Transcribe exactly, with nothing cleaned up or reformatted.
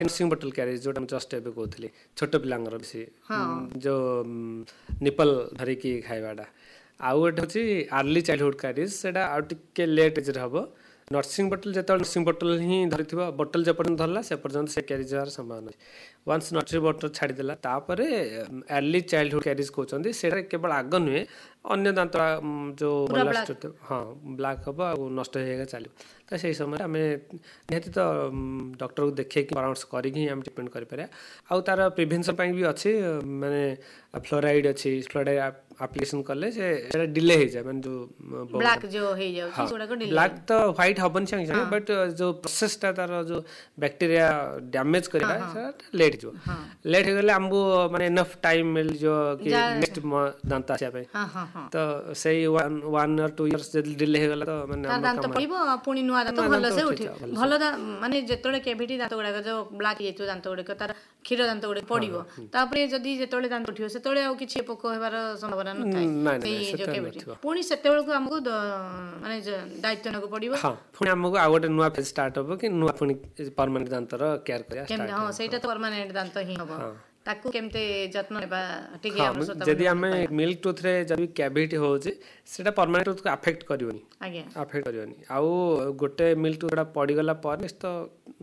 nursing बटल carriage जो just एबे कहते छोट पिलांगर बेसी जो निपल धरिकी खाइबाटा आउ गोटे हूँ आर्ली चाइल्डहुड क्यारेज से आउ टे लेट एज हम नर्सिंग बटल जो नर्सिंग बटल ही धरी बटल जपर्यंत धरला से पर्यंत से क्यारेज हर संभावना अच्छे वन्स नर्सिंग बटल छाड़देला तापर आर्ली चाइल्डहुड क्यारेज कहते से केवल आग नुहे अन्य दांत जो हाँ ब्लैक हम आ नष्ट होगा चलो तो से समय आम निहती तो डॉक्टर को देखे परामर्श करके ट्रीटमेंट करें आउ तार प्रिभेन्सन भी अच्छी माने फ्लोराइड अच्छी फ्लोराइड एप्लिकेशन कले से डिले हो जाए माने जो ब्लैक जो हो जाए ब्लैक तो व्हाइट हबन संगे संगे बट जो प्रोसेसटा तार जो बैक्टीरिया डैमेज करवा लेट जो लेट हो गले हमको माने इनफ टाइम मिल जो कि नेक्स्ट दांत आसिया तो सही वन वन और टू इयर्स जल्दी डिले हो गला तो माने दांत पड़िबो पुणी नुआ दांत भलो से उठी भलो माने जेतोले केविटी दांत गुडा जो ब्लैक ये दांत गुडा तार क्षीर दांत गुडा पड़िबो तापरे जदी जेतोले दांत उठियो सेतोले आ किछि पोक हेबार संभावना न थाय सेही जो केविटी पुणी सेतेबेल को हमको माने दायित्व नको पड़िबो हां पुणी हमको आ गोटे नुआ फेज स्टार्ट होबो कि नुआ पुणी परमानेंट दांतर केयर करिया स्टार्ट हां सेटा तो परमानेंट दांत ही होबो ताकू केमते जत्न नेबा टिके आवश्यकता जदी हमें मिल्क टूथ रे जब कैविटी होचे सेटा परमानेंट टूथ को अफेक्ट करिवनी आज्ञा अफेक्ट करिवनी आउ गोटे मिल्क टूथ पड़ी गला पर तो